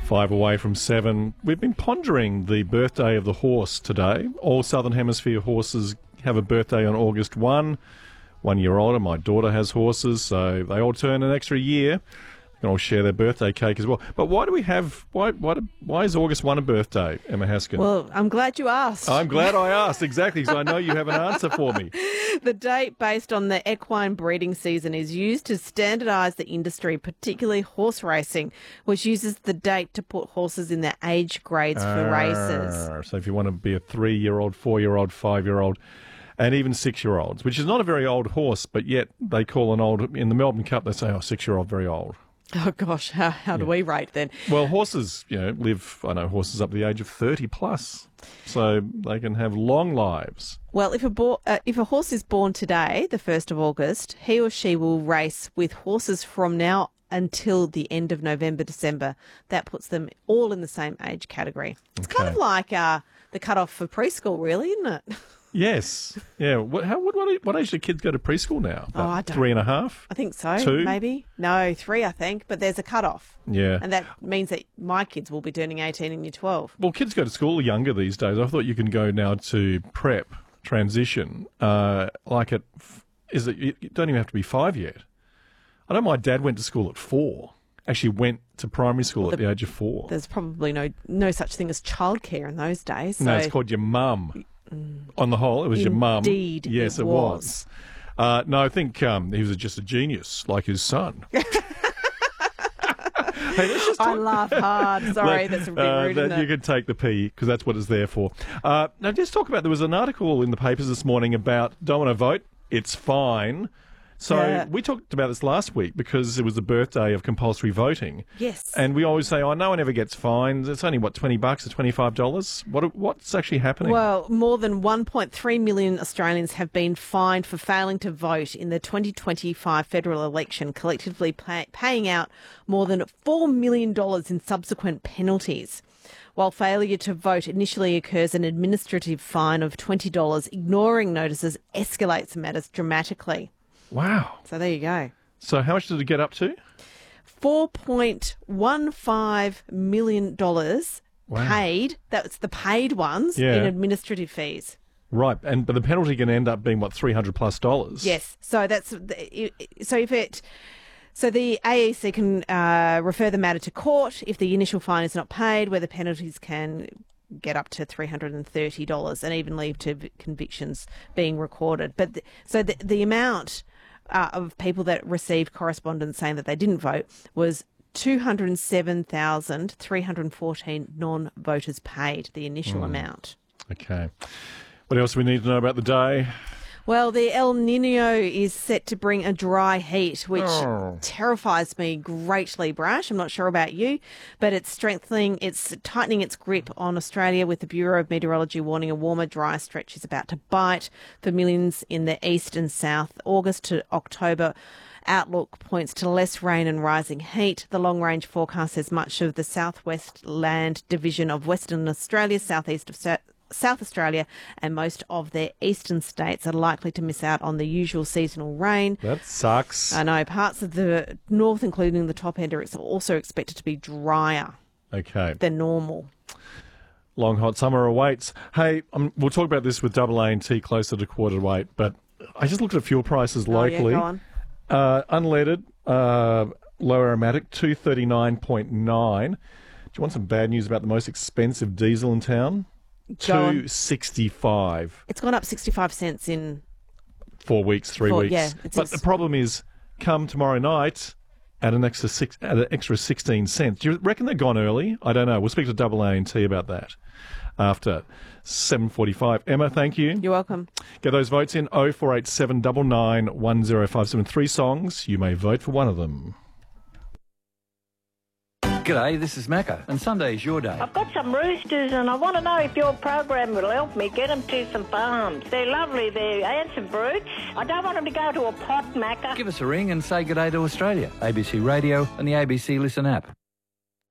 5 away from 7. We've been pondering the birthday of the horse today. All Southern Hemisphere horses have a birthday on August 1. 1 year older. My daughter has horses, so they all turn an extra year. They can all share their birthday cake as well. But why do we have... Why is August 1 a birthday, Emma Haskin? Well, I'm glad you asked. I'm glad I asked, exactly, because I know you have an answer for me. The date based on the equine breeding season is used to standardise the industry, particularly horse racing, which uses the date to put horses in their age grades for races. So if you want to be a 3-year-old, 4-year-old, 5-year-old, and even 6-year-olds, which is not a very old horse, but yet they call an old... In the Melbourne Cup, they say, 6-year-old, very old. Oh, gosh, how do we rate then? Well, horses, live, I know horses up to the age of 30 plus, so they can have long lives. Well, if a horse is born today, the 1st of August, he or she will race with horses from now until the end of November, December. That puts them all in the same age category. It's kind of like the cut-off for preschool, really, isn't it? Yes. Yeah. What age do kids go to preschool now? I don't 3.5? I think so. 2? Maybe. No, 3, I think. But there's a cut-off. Yeah. And that means that my kids will be turning 18 in year 12. Well, kids go to school younger these days. I thought you can go now to prep, transition, you don't even have to be 5 yet. I know my dad went to school at 4. Actually went to primary school at the age of 4. There's probably no such thing as childcare in those days. So. No, it's called your mum. On the whole, it was your mum. Indeed, yes, it was. No, I think he was just a genius, like his son. Hey, let's just I laugh hard. Sorry, that's a bit rude, isn't it? You can take the P, because that's what it's there for. Now, just talk about, there was an article in the papers this morning about don't want to vote, it's fine. So we talked about this last week because it was the birthday of compulsory voting. Yes. And we always say, no one ever gets fined. It's only, $20 or $25? What's actually happening? Well, more than 1.3 million Australians have been fined for failing to vote in the 2025 federal election, collectively paying out more than $4 million in subsequent penalties. While failure to vote initially occurs an administrative fine of $20, ignoring notices escalates matters dramatically. Wow. So there you go. So how much did it get up to? $4.15 million paid. That's the paid ones in administrative fees. Right, but the penalty can end up being $300 plus? Yes. So the AEC can refer the matter to court if the initial fine is not paid, where the penalties can get up to $330 and even lead to convictions being recorded. But the amount of people that received correspondence saying that they didn't vote was 207,314 non-voters paid, the initial amount. Okay. What else do we need to know about the day? Well, the El Nino is set to bring a dry heat, which terrifies me greatly, Brash. I'm not sure about you, but it's tightening its grip on Australia, with the Bureau of Meteorology warning a warmer, drier stretch is about to bite for millions in the east and south. August to October outlook points to less rain and rising heat. The long-range forecast says much of the southwest land division of Western Australia, southeast of South Australia and most of their eastern states are likely to miss out on the usual seasonal rain. That sucks. I know. Parts of the north, including the top end, are also expected to be drier than normal. Long, hot summer awaits. Hey, we'll talk about this with AA&T closer to 7:45, but I just looked at fuel prices locally. Go on. Unleaded, low aromatic, $2.39.9. Do you want some bad news about the most expensive diesel in town? $2.65. It's gone up 65 cents in 4 weeks, 3 weeks. Yeah, but the problem is, come tomorrow night, at an extra 16 cents. Do you reckon they've gone early? I don't know. We'll speak to AA&T about that after 7:45. Emma, thank you. You're welcome. Get those votes in 0487 99 1057. 3 songs. You may vote for one of them. G'day, this is Macca, and Sunday's your day. I've got some roosters and I want to know if your program will help me get them to some farms. They're lovely, they're handsome brutes. I don't want them to go to a pot, Macca. Give us a ring and say g'day to Australia. ABC Radio and the ABC Listen app.